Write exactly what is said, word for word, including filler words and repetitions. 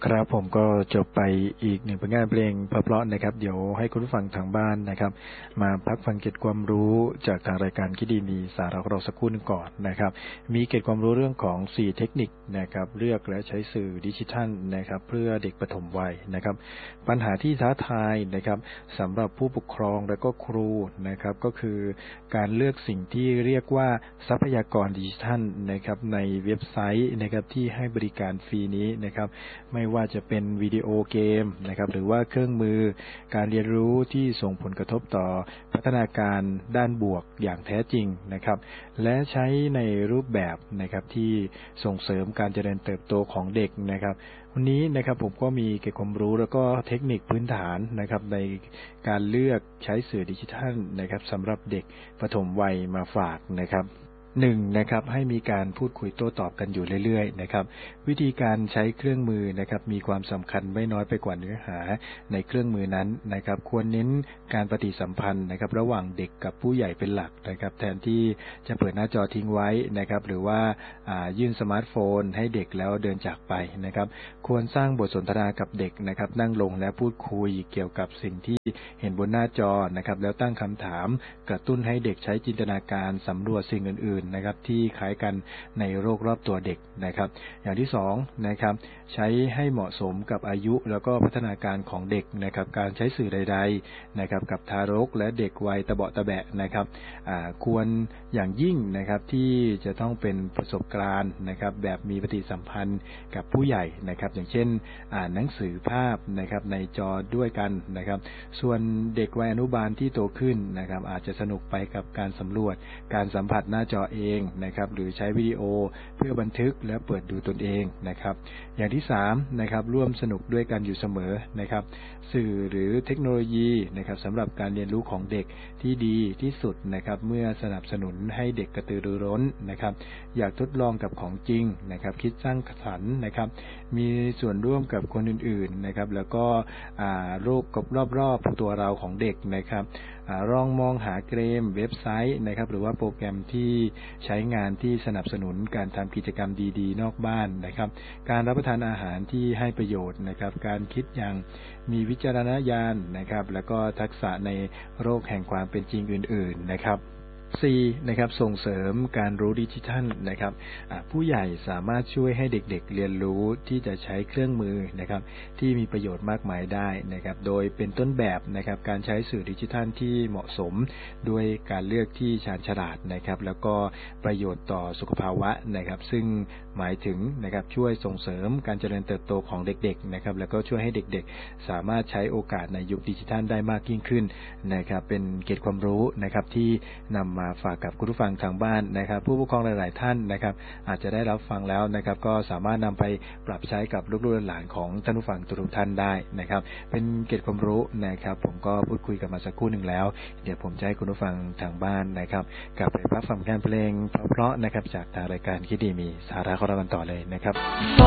ครับผมก็จบไปอีกหนึ่งผลงานเพลงเพราะๆนะครับเดี๋ยวให้คุณผู้ฟังทางบ้านนะครับมาพักฟังเกร็ดความรู้จากทางรายการคิดดีมีสาระของเราสักครู่หนึงก่อนนะครับมีเกร็ดความรู้เรื่องของสี่เทคนิคนะครับเลือกและใช้สื่อดิจิทัลนะครับเพื่อเด็กปฐมวัยนะครับปัญหาที่ท้าทายนะครับสำหรับผู้ปกครองและก็ครูนะครับก็คือการเลือกสิ่งที่เรียกว่าทรัพยากรดิจิทัลนะครับในเว็บไซต์นะครับที่ให้บริการฟรีนี้นะครับไม่ว่าจะเป็นวิดีโอเกมนะครับหรือว่าเครื่องมือการเรียนรู้ที่ส่งผลกระทบต่อพัฒนาการด้านบวกอย่างแท้จริงนะครับและใช้ในรูปแบบนะครับที่ส่งเสริมการเจริญเติบโตของเด็กนะครับวันนี้นะครับผมก็มีเก็บความรู้แล้วก็เทคนิคพื้นฐานนะครับในการเลือกใช้สื่อดิจิทัลนะครับสำหรับเด็กปฐมวัยมาฝากนะครับหนึ่งนะครับให้มีการพูดคุยโต้ตอบกันอยู่เรื่อยๆนะครับวิธีการใช้เครื่องมือนะครับมีความสำคัญไม่น้อยไปกว่าเนื้อหาในเครื่องมือนั้นนะครับควรเน้นการปฏิสัมพันธ์นะครับระหว่างเด็กกับผู้ใหญ่เป็นหลักนะครับแทนที่จะเปิดหน้าจอทิ้งไว้นะครับหรือว่ายื่นสมาร์ทโฟนให้เด็กแล้วเดินจากไปนะครับควรสร้างบทสนทนากับเด็กนะครับนั่งลงและพูดคุยเกี่ยวกับสิ่งที่เห็นบนหน้าจอนะครับแล้วตั้งคำถามกระตุ้นให้เด็กใช้จินตนาการสำรวจสิ่งอื่นนะครับที่คล้ายกันในโลกรอบตัวเด็กนะครับอย่างที่สองนะครับใช้ให้เหมาะสมกับอายุแล้วก็พัฒนาการของเด็กนะครับการใช้สื่อใดๆนะครับกับทารกและเด็กวัยตะเบาะตะแบะนะครับควรอย่างยิ่งนะครับที่จะต้องเป็นประสบการณ์นะครับแบบมีปฏิสัมพันธ์กับผู้ใหญ่นะครับอย่างเช่นอ่านหนังสือภาพนะครับในจอด้วยกันนะครับส่วนเด็กวัยอนุบาลที่โตขึ้นนะครับอาจจะสนุกไปกับการสำรวจการสัมผัสหน้าจอเองนะครับหรือใช้วิดีโอเพื่อบันทึกและเปิดดูตนเองนะครับอย่างที่สามนะครับร่วมสนุกด้วยกันอยู่เสมอนะครับสื่อหรือเทคโนโลยีนะครับสำหรับการเรียนรู้ของเด็กที่ดีที่สุดนะครับเมื่อสนับสนุนให้เด็กกระตือรือร้นนะครับอยากทดลองกับของจริงนะครับคิดสร้างสรรค์นะครับมีส่วนร่วมกับคนอื่นๆนะครับแล้วก็โลกกับรอบๆตัวเราของเด็กนะครับลองมองหาเกมเว็บไซต์นะครับหรือว่าโปรแกรมที่ใช้งานที่สนับสนุนการทำกิจกรรมดีๆนอกบ้านนะครับการรับประทานอาหารที่ให้ประโยชน์นะครับการคิดอย่างมีวิจารณญาณนะครับแล้วก็ทักษะในโลกแห่งความเป็นจริงอื่นๆนะครับสี่นะครับส่งเสริมการรู้ดิจิทัลนะครับผู้ใหญ่สามารถช่วยให้เด็กๆเรียนรู้ที่จะใช้เครื่องมือนะครับที่มีประโยชน์มากมายได้นะครับโดยเป็นต้นแบบนะครับการใช้สื่อดิจิทัลที่เหมาะสมด้วยการเลือกที่ชาญฉลาดนะครับแล้วก็ประโยชน์ต่อสุขภาวะนะครับซึ่งหมายถึงนะครับช่วยส่งเสริมการเจริญเติบโตของเด็กๆนะครับแล้วก็ช่วยให้เด็กๆสามารถใช้โอกาสในยุคดิจิทัลได้มากยิ่งขึ้นนะครับเป็นเกร็ดความรู้นะครับที่นำมาฝากกับคุณผู้ฟังทางบ้านนะครับผู้ปกครองหลายๆท่านนะครับอาจจะได้รับฟังแล้วนะครับก็สามารถนำไปปรับใช้กับลูกๆหลานของท่านผู้ฟังทุกท่านได้นะครับเป็นเกร็ดความรู้นะครับผมก็พูดคุยกันมาสักครู่หนึ่งแล้วเดี๋ยวผมจะให้คุณผู้ฟังทางบ้านนะครับกลับไปรับฟังการเพลงเพราะๆนะครับจากทางรายการคิดดีมีสาระของเรากันต่อเลยนะครับ